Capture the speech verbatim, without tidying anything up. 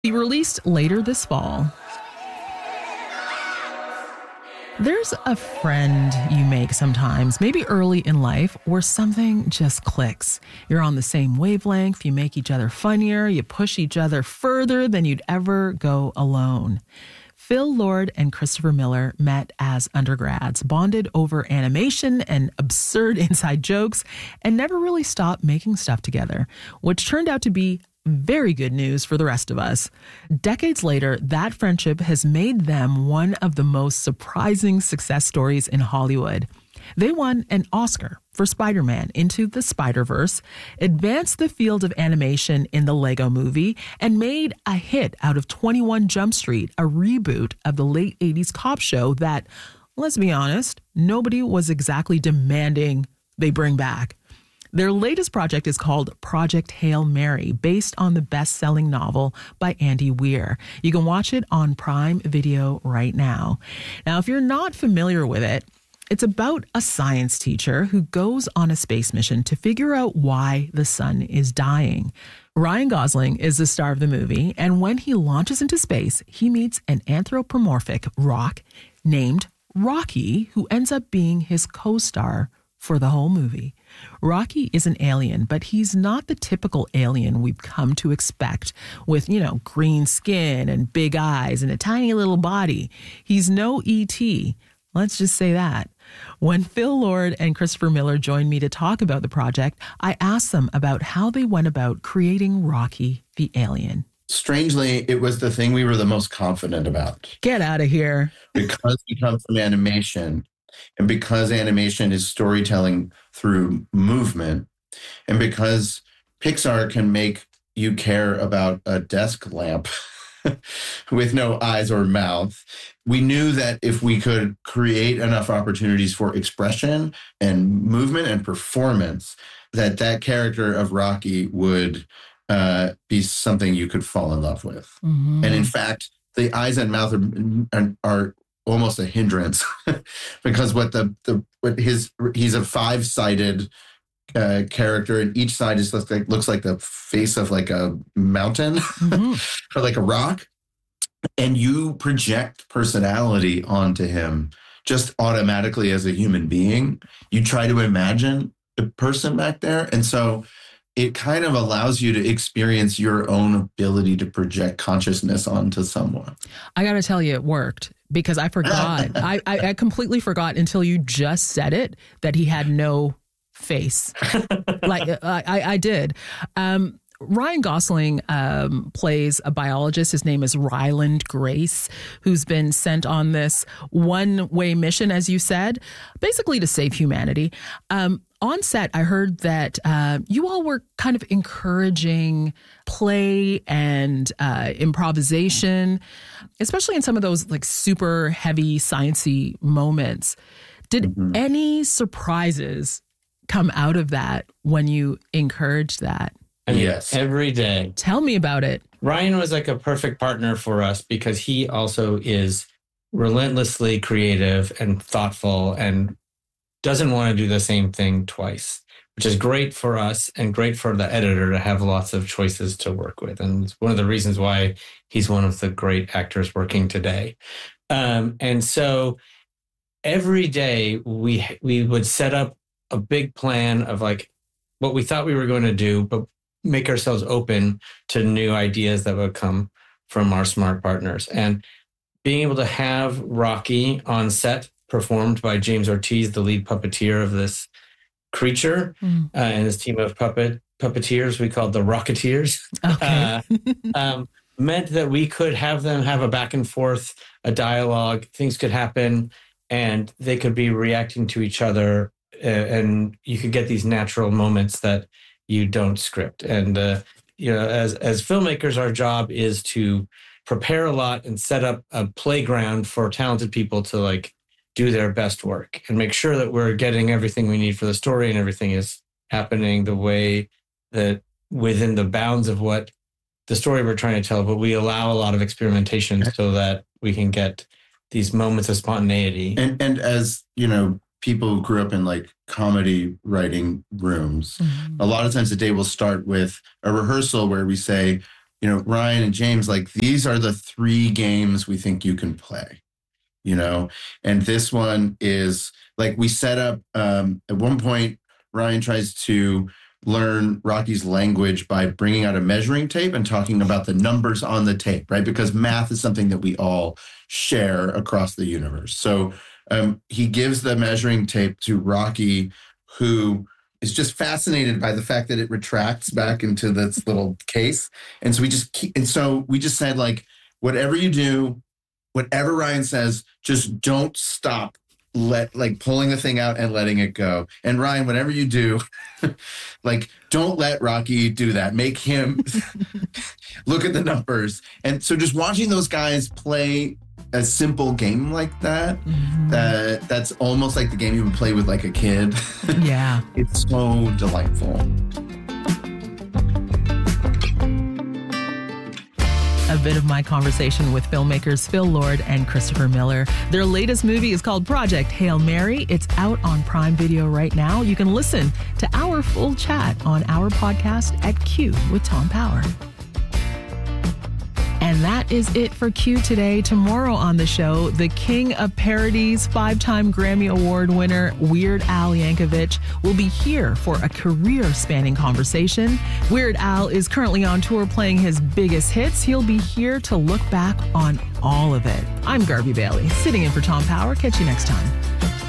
Be released later this fall. There's a friend you make sometimes, maybe early in life, where something just clicks. You're on the same wavelength, you make each other funnier, you push each other further than you'd ever go alone. Phil Lord and Christopher Miller met as undergrads, bonded over animation and absurd inside jokes, and never really stopped making stuff together, which turned out to be very good news for the rest of us. Decades later, that friendship has made them one of the most surprising success stories in Hollywood. They won an Oscar for Spider-Man Into the Spider-Verse, advanced the field of animation in the Lego Movie, and made a hit out of twenty-one Jump Street, a reboot of the late eighties cop show that, let's be honest, nobody was exactly demanding they bring back. Their latest project is called Project Hail Mary, based on the best-selling novel by Andy Weir. You can watch it on Prime Video right now. Now, if you're not familiar with it, it's about a science teacher who goes on a space mission to figure out why the sun is dying. Ryan Gosling is the star of the movie, and when he launches into space, he meets an anthropomorphic rock named Rocky, who ends up being his co-star for the whole movie. Rocky is an alien, but he's not the typical alien we've come to expect with, you know, green skin and big eyes and a tiny little body. He's no E T. Let's just say that. When Phil Lord and Christopher Miller joined me to talk about the project, I asked them about how they went about creating Rocky the alien. Strangely, it was the thing we were the most confident about. Get out of here. Because we come from animation, and because animation is storytelling through movement, and because Pixar can make you care about a desk lamp with no eyes or mouth, we knew that if we could create enough opportunities for expression and movement and performance, that that character of Rocky would uh, be something you could fall in love with. Mm-hmm. And in fact, the eyes and mouth are, are almost a hindrance because what the, the what his he's a five-sided uh, character, and each side is looks like looks like the face of like a mountain mm-hmm. or like a rock, and you project personality onto him just automatically as a human being. You try to imagine the person back there, and so it kind of allows you to experience your own ability to project consciousness onto someone. I got to tell you, it worked because I forgot. I, I, I completely forgot until you just said it that he had no face. like I, I did. Um, Ryan Gosling um, plays a biologist. His name is Ryland Grace, who's been sent on this one-way mission, as you said, basically to save humanity. Um, on set, I heard that uh, you all were kind of encouraging play and uh, improvisation, especially in some of those like super heavy sciencey moments. Did mm-hmm. any surprises come out of that when you encouraged that? I mean, yes. Every day. Tell me about it. Ryan was like a perfect partner for us because he also is relentlessly creative and thoughtful and doesn't want to do the same thing twice, which is great for us and great for the editor to have lots of choices to work with. And it's one of the reasons why he's one of the great actors working today. Um, and so every day we we would set up a big plan of like what we thought we were going to do, but make ourselves open to new ideas that would come from our smart partners. And being able to have Rocky on set performed by James Ortiz, the lead puppeteer of this creature, mm. uh, and his team of puppet puppeteers we called the Rocketeers, okay. uh, um, meant that we could have them have a back and forth, a dialogue, things could happen, and they could be reacting to each other, uh, and you could get these natural moments that you don't script. And, uh, you know, as, as filmmakers, our job is to prepare a lot and set up a playground for talented people to like do their best work and make sure that we're getting everything we need for the story and everything is happening the way that within the bounds of what the story we're trying to tell, but we allow a lot of experimentation so that we can get these moments of spontaneity. And, and as, you know, people who grew up in like comedy writing rooms, mm-hmm. a lot of times the day will start with a rehearsal where we say, you know, Ryan and James, like, these are the three games we think you can play, you know, and this one is like, we set up, um, at one point, Ryan tries to learn Rocky's language by bringing out a measuring tape and talking about the numbers on the tape, right? Because math is something that we all share across the universe. So um, he gives the measuring tape to Rocky, who is just fascinated by the fact that it retracts back into this little case. And so we just keep, and so we just said, like, whatever you do, whatever Ryan says, just don't stop. Let like pulling the thing out and letting it go. And Ryan, whatever you do, like, don't let Rocky do that. Make him look at the numbers. And so just watching those guys play a simple game like that, mm-hmm. that that's almost like the game you would play with like a kid. Yeah. It's so delightful. A bit of my conversation with filmmakers Phil Lord and Christopher Miller. Their latest movie is called Project Hail Mary. It's out on Prime Video right now. You can listen to our full chat on our podcast at Q with Tom Power. And that is it for Q today. Tomorrow on the show, the king of parodies, five-time Grammy Award winner Weird Al Yankovic will be here for a career-spanning conversation. Weird Al is currently on tour playing his biggest hits. He'll be here to look back on all of it. I'm Garby Bailey, sitting in for Tom Power. Catch you next time.